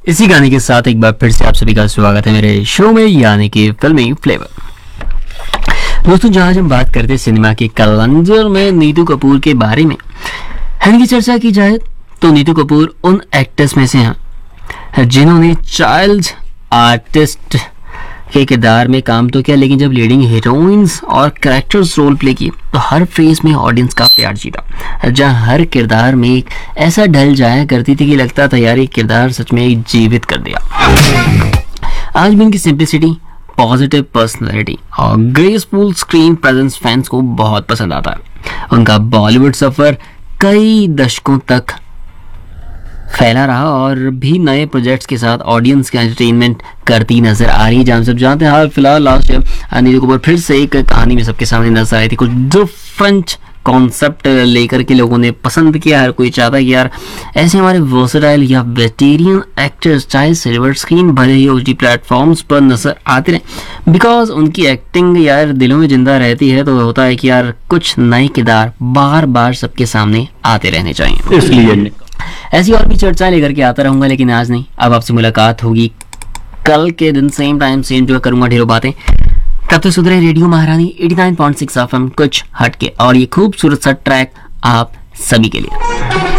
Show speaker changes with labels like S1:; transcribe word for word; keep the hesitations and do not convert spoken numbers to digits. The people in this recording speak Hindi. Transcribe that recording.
S1: इसी गाने के साथ एक बार फिर से आप सभी का स्वागत है मेरे शो में, यानी कि फिल्मी फ्लेवर। दोस्तों, जहां हम बात करते हैं सिनेमा के कैलेंडर में नीतू कपूर के बारे में, इनकी चर्चा की जाए तो नीतू कपूर उन एक्टर्स में से हैं जिन्होंने चाइल्ड आर्टिस्ट के किरदार में काम तो किया, लेकिन जब लीडिंग हीरोइंस और कैरेक्टर्स रोल प्ले किए तो हर फेज में ऑडियंस का प्यार जीता, जहां हर किरदार में एक ऐसा ढल जाया करती थी कि लगता था यार ये किरदार सच में एक जीवित कर दिया। आज भी इनकी सिंप्लिसिटी, पॉजिटिव पर्सनैलिटी और ग्रेसफुल स्क्रीन प्रेजेंस फैंस को बहुत पसंद आता है। उनका बॉलीवुड सफर कई दशकों तक फैला रहा और भी नए प्रोजेक्ट्स के साथ ऑडियंस का एंटरटेनमेंट करती नजर आ रही है। जहाँ सब जानते हैं हाल फिलहाल लास्ट ईयर नीतू कपूर फिर से एक कहानी में सबके सामने नजर आई थी। कुछ डिफरेंट कॉन्सेप्ट लेकर के लोगों ने पसंद किया। हर कोई चाहता है कि यार ऐसे हमारे वर्सेटाइल या वेटेरियन एक्टर्स चाहे सिल्वर स्क्रीन भले ही ओटीटी प्लेटफॉर्म्स पर नजर आते रहे, बिकॉज उनकी एक्टिंग यार दिलों में जिंदा रहती है। तो होता है कि यार कुछ नए किरदार बार बार सबके सामने आते रहने चाहिए। इसलिए ऐसी और भी चर्चाएं लेकर के आता रहूंगा, लेकिन आज नहीं। अब आपसे मुलाकात होगी कल के दिन सेम टाइम सेम जो करूंगा ढेरों बातें। तब तक सुधरे रेडियो महारानी eighty nine point six FM कुछ हटके, और ये खूबसूरत सा ट्रैक आप सभी के लिए।